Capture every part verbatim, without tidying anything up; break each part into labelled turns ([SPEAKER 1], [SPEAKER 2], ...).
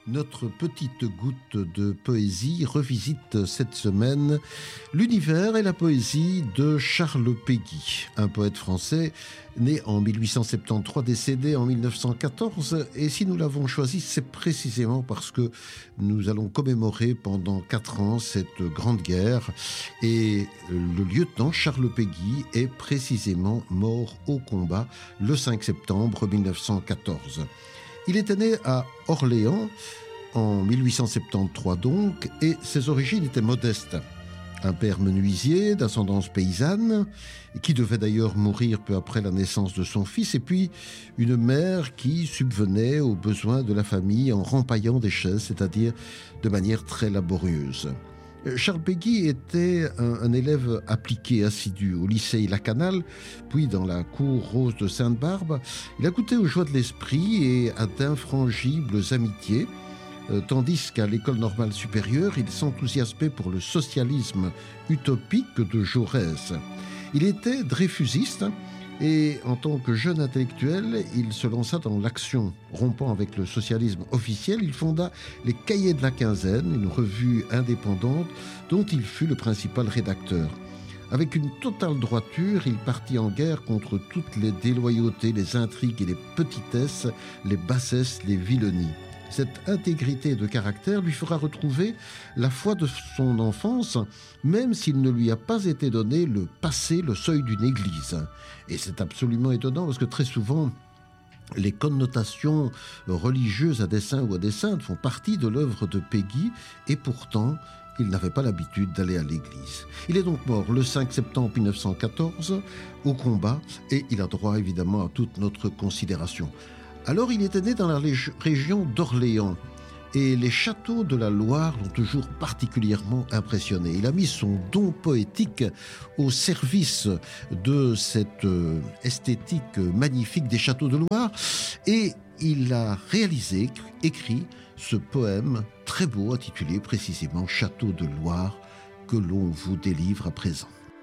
[SPEAKER 1] Notre petite goutte de poésie revisite cette semaine l'univers et la poésie de Charles Péguy, un poète français né en mille huit cent soixante-treize, décédé en mille neuf cent quatorze. Et si nous l'avons choisi, c'est précisément parce que nous allons commémorer pendant quatre ans cette grande guerre. Et le lieutenant Charles Péguy est précisément mort au combat le cinq septembre mille neuf cent quatorze. Il était né à Orléans en mille huit cent soixante-treize donc, et ses origines étaient modestes. Un père menuisier d'ascendance paysanne, qui devait d'ailleurs mourir peu après la naissance de son fils, et puis une mère qui subvenait aux besoins de la famille en rempaillant des chaises, c'est-à-dire de manière très laborieuse. Charles Péguy était un, un élève appliqué, assidu au lycée Lacanal, puis dans la cour rose de Sainte-Barbe. Il a goûté aux joies de l'esprit et à d'infrangibles amitiés, euh, tandis qu'à l'école normale supérieure, il s'enthousiasmait pour le socialisme utopique de Jaurès. Il était dreyfusiste, et en tant que jeune intellectuel, il se lança dans l'action. Rompant avec le socialisme officiel, il fonda les Cahiers de la Quinzaine, une revue indépendante dont il fut le principal rédacteur. Avec une totale droiture, il partit en guerre contre toutes les déloyautés, les intrigues et les petitesses, les bassesses, les vilenies. Cette intégrité de caractère lui fera retrouver la foi de son enfance, même s'il ne lui a pas été donné le passer le seuil d'une église. Et c'est absolument étonnant parce que très souvent, les connotations religieuses à dessein ou à des saintes font partie de l'œuvre de Péguy, et pourtant, il n'avait pas l'habitude d'aller à l'église. Il est donc mort le cinq septembre mille neuf cent quatorze au combat, et il a droit évidemment à toute notre considération. Alors il était né dans la lég- région d'Orléans, et les châteaux de la Loire l'ont toujours particulièrement impressionné. Il a mis son don poétique au service de cette euh, esthétique magnifique des châteaux de Loire, et il a réalisé, écrit ce poème très beau intitulé précisément « Château de Loire » que l'on vous délivre à présent.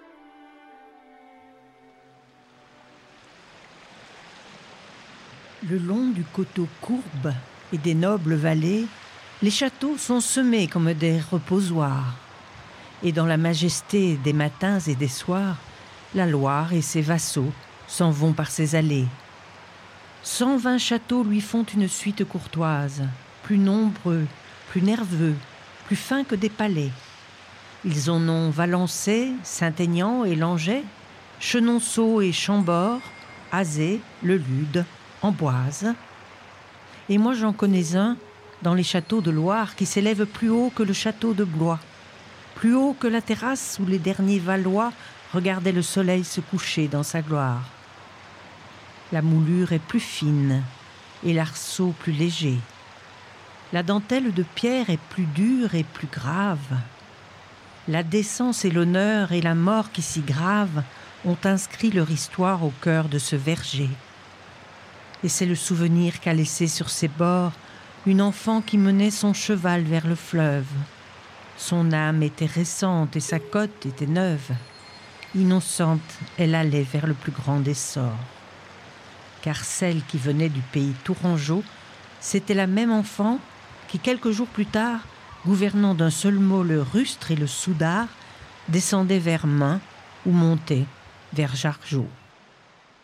[SPEAKER 2] Le long du coteau courbe et des nobles vallées, les châteaux sont semés comme des reposoirs. Et dans la majesté des matins et des soirs, la Loire et ses vassaux s'en vont par ses allées. Cent vingt châteaux lui font une suite courtoise, plus nombreux, plus nerveux, plus fins que des palais. Ils en ont Valençay, Saint-Aignan et Langeais, Chenonceau et Chambord, Azé, Le Lude, Amboise. Et moi j'en connais un dans les châteaux de Loire qui s'élève plus haut que le château de Blois, plus haut que la terrasse où les derniers Valois regardaient le soleil se coucher dans sa gloire. La moulure est plus fine et l'arceau plus léger. La dentelle de pierre est plus dure et plus grave. La décence et l'honneur et la mort qui s'y gravent ont inscrit leur histoire au cœur de ce verger. Et c'est le souvenir qu'a laissé sur ses bords une enfant qui menait son cheval vers le fleuve. Son âme était récente et sa cotte était neuve. Innocente, elle allait vers le plus grand des sorts. Car celle qui venait du pays tourangeau, c'était la même enfant qui, quelques jours plus tard, gouvernant d'un seul mot le rustre et le soudard, descendait vers Main ou montait vers Jargeau.